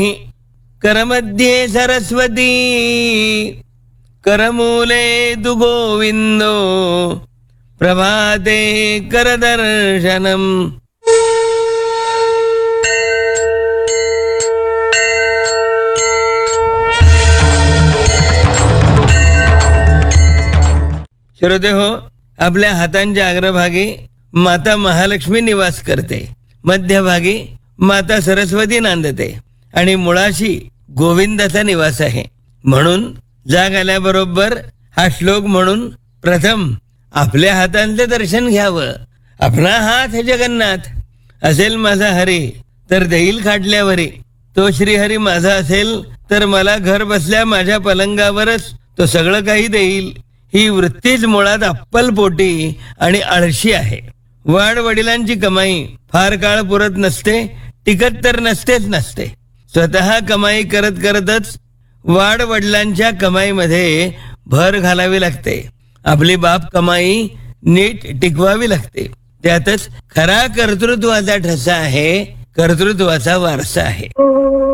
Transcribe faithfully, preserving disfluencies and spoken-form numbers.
करमध्ये सरस्वती करमूले तु गोविंदो प्रभाते करदर्शनम. श्रोते हो, आपल्या हातांच्या अग्रभागी माता महालक्ष्मी निवास करते, मध्यभागी माता सरस्वती नांदते आणि मुळाशी गोविंदाचा निवास आहे. म्हणून जाग आल्याबरोबर हा श्लोक म्हणून प्रथम आपल्या हातांचे दर्शन घ्यावं. आपला हात हे जगन्नाथ असेल माझा हरी तर देईल खाटल्यावरी. तो श्रीहरी माझा असेल तर मला घर बसल्या माझ्या पलंगावरच तो सगळं काही देईल. ही वृत्तीच मुळात अप्पल पोटी आणि आळशी आहे. वाड वडिलांची कमाई फार काळ पुरत नसते, टिकत तर नसतेच नसते. स्वतः कमाई करत करतच वाड वडिलांच्या कमाईमध्ये भर घालावी लागते. आपली बाप कमाई नीट टिकवावी लागते. त्यातच खरा कर्तृत्वाचा ठसा आहे, कर्तृत्वाचा वारसा आहे.